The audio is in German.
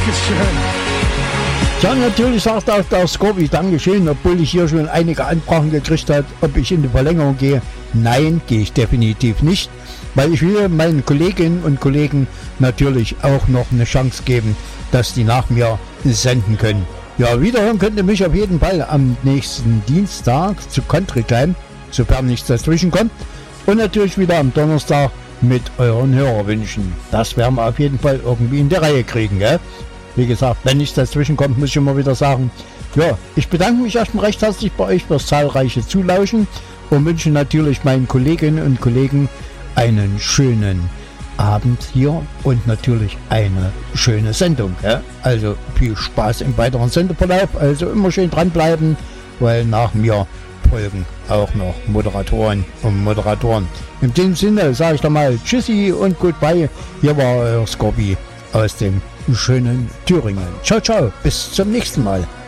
Ja, natürlich sagt auch der Scorby Dankeschön, obwohl ich hier schon einige Anfragen gekriegt habe, ob ich in die Verlängerung gehe. Nein, gehe ich definitiv nicht, weil ich will meinen Kolleginnen und Kollegen natürlich auch noch eine Chance geben, dass die nach mir senden können. Ja, wiederhören könnt ihr mich auf jeden Fall am nächsten Dienstag zu Country Time, sofern nichts dazwischen kommt. Und natürlich wieder am Donnerstag mit euren Hörerwünschen. Das werden wir auf jeden Fall irgendwie in die Reihe kriegen, gell? Wie gesagt, wenn nichts dazwischen kommt, muss ich immer wieder sagen, ja, ich bedanke mich erstmal recht herzlich bei euch fürs zahlreiche Zulauschen und wünsche natürlich meinen Kolleginnen und Kollegen einen schönen Abend hier und natürlich eine schöne Sendung. Ja? Also viel Spaß im weiteren Sendeverlauf, also immer schön dranbleiben, weil nach mir folgen auch noch Moderatoren und Moderatoren. In dem Sinne sage ich doch mal Tschüssi und Goodbye. Hier war euer Scorby aus dem schönen Thüringen. Ciao, ciao, bis zum nächsten Mal.